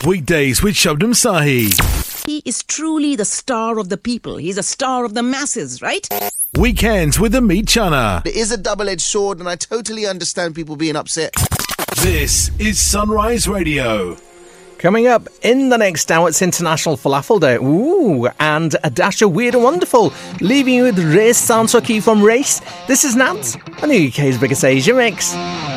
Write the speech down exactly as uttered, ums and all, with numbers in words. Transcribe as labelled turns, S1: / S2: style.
S1: weekdays with Shabnam Sahi.
S2: He is truly the star of the people. He's a star of the masses, right?
S1: Weekends with Amit Chana.
S3: It is a double-edged sword, and I totally understand people being upset.
S1: This is Sunrise Radio.
S4: Coming up in the next hour, it's International Falafel Day. Ooh, and a dash of weird and wonderful. Leaving you with Race Sounds Key from Race. This is Nance on the U K's biggest Asia mix.